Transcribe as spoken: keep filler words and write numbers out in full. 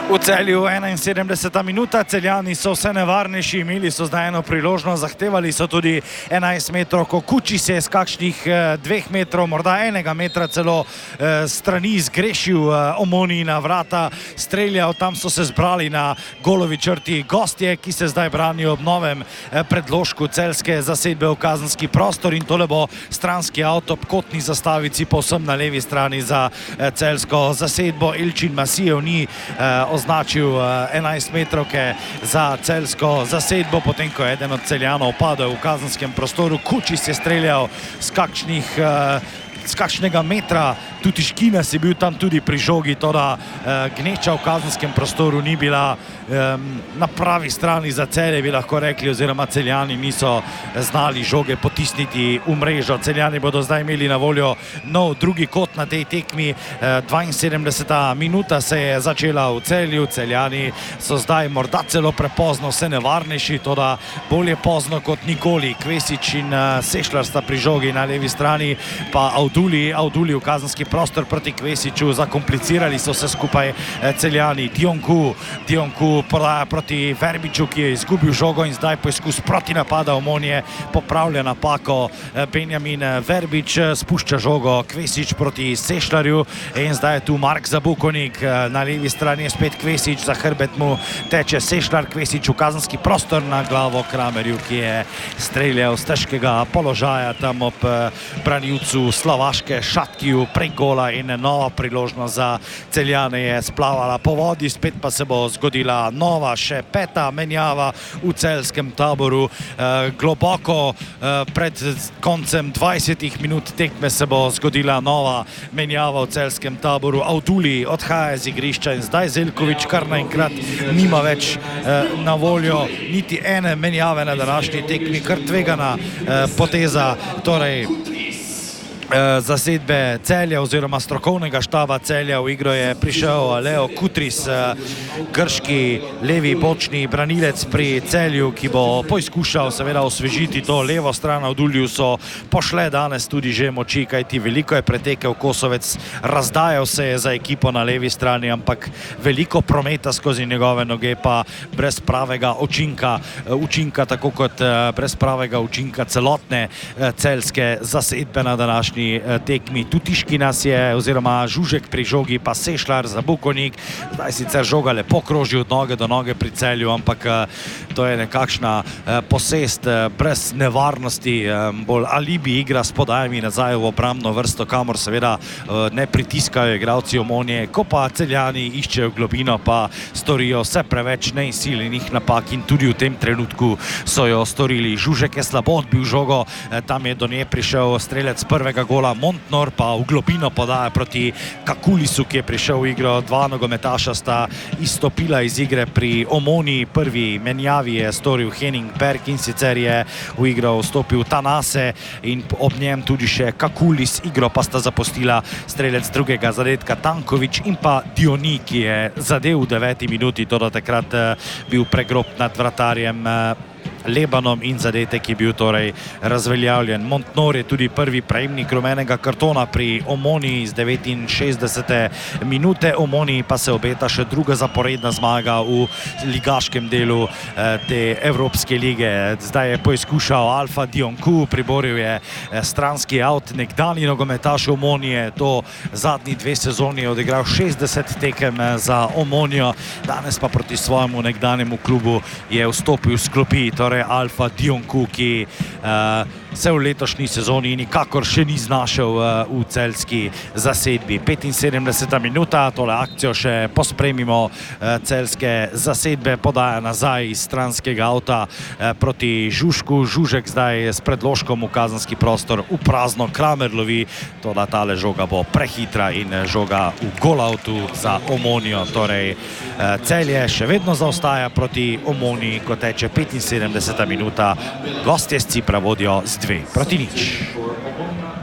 V Celju enainsedemdeseta minuta, Celjani so vse nevarnejši, imeli so zdaj eno priložnost, zahtevali so tudi enajst metrov, ko Kuči se je z kakšnih dveh metrov, morda enega metra celo strani zgrešil Omoniji na vrata, streljal, tam so se zbrali na golovi črti gostje, ki se zdaj branijo ob novem predložku celjske zasedbe v kazenski prostor in tole bo stranski avto ob kotni zastavici povsem na levi strani za celjsko zasedbo. Ilčin Masijev ni označil enajst metrovke za celjsko zasedbo, potem ko je eden od Celjanov padel v kazenskem prostoru. Kučis je streljal z kakšnih z kakšnega metra, tudi Škines je bil tam tudi pri žogi, toda gneča v kazenskem prostoru ni bila na pravi strani za Celje, bi lahko rekli, oziroma Celjani niso znali žoge potisniti v mrežo. Celjani bodo zdaj imeli na voljo nov drugi kot na tej tekmi. dvainsedemdeseta minuta se je začela v Celju, Celjani so zdaj morda celo prepozno vse nevarnejši, toda bolje pozno kot nikoli. Kvesič in Sešljar sta pri žogi na levi strani, pa Avduli, Avduli v kazenski prostor proti Kvesiču, zakomplicirali so se skupaj Celjani. Dionku, Dionku podaja proti Verbiču, ki je izgubil žogo in zdaj poizkus proti napada Omonije, popravlja napako Benjamin Verbič, spušča žogo Kvesič proti Sešljarju in zdaj je tu Mark Zabukonik, na levi strani je spet Kvesič, za hrbet mu teče Sešljar, Kvesič v kazenski prostor na glavo Kramerju, ki je streljal z težkega položaja tam ob branilcu Slovaške Šatkiju prek gola in nova priložnost za Celjane je splavala po vodi, spet pa se bo zgodila nova, še peta menjava v celjskem taboru. Globoko pred koncem dvajsetih minut tekme se bo zgodila nova menjava v celjskem taboru. Avduli odhaja z igrišča in zdaj Zeljkovič kar naenkrat nima več na voljo niti ene menjave na današnji tekmi, kar tvegana poteza, torej zasedbe Celja oziroma strokovnega štaba Celja. V igro je prišel Leo Kutris, grški levi bočni branilec pri Celju, ki bo poizkušal seveda osvežiti to levo stran. Avduliju so pošle danes tudi že moči, kajti veliko je pretekel Kosovec, razdajal se je za ekipo na levi strani, ampak veliko prometa skozi njegove noge, pa brez pravega učinka, učinka tako kot brez pravega učinka celotne celjske zasedbe na današnji tekmi. Tudi Škinas je, oziroma Žužek pri žogi, pa Sešljar, Zabukonik. Zdaj sicer žoga lepo kroži od noge do noge pri Celju, ampak to je nekakšna posest brez nevarnosti, bolj alibi igra s podajami nazaj v obrambno vrsto, kamor seveda ne pritiskajo igralci Omonije. Ko pa Celjani iščejo globino, pa storijo vse preveč neizsiljenih napak in tudi v tem trenutku so jo storili. Žužek je slabo odbil žogo, tam je do nje prišel strelec prvega gola Montnor, pa v globino podaja proti Kakulisu, ki je prišel v igro. Dva nogometaša sta izstopila iz igre pri Omoniji. Prvi menjavi je storil Henning Berg in sicer je v igro vstopil Tanase in ob njem tudi še Kakulis. Igro pa sta zapustila strelec drugega zadetka Tankovič in pa Dioni, ki je zadev v deveti minuti, toda takrat bil pregrob nad vratarjem Lebanom in zadetek je bil torej razveljavljen. Montnor je tudi prvi prejemnik rumenega kartona pri Omoniji z devetinšestdesete minute. Omoniji pa se obeta še druga zaporedna zmaga v ligaškem delu te Evropske lige. Zdaj je poizkušal Alfa Dionku, priboril je stranski avt, nekdani nogometaš Omonije, to zadnji dve sezoni je odigral šestdeset tekem za Omonijo, danes pa proti svojemu nekdanjemu klubu je vstopil s klopi, torej Alfa Dionku, ki se v letošnji sezoni nikakor še ni znašel v celjski zasedbi. petinsedemdeseta minuta, tole akcijo še pospremimo celjske zasedbe, podaja nazaj iz stranskega avta proti Žužku. Žužek zdaj s predložkom v kazenski prostor v prazno, Kramer lovi, toda tale žoga bo prehitra in žoga v golavtu za Omonijo. Torej Celje še vedno zaostaja proti Omoniji, ko teče petinsedemdeseta minuta. Gostje z Cipra vodijo z dve proti nič.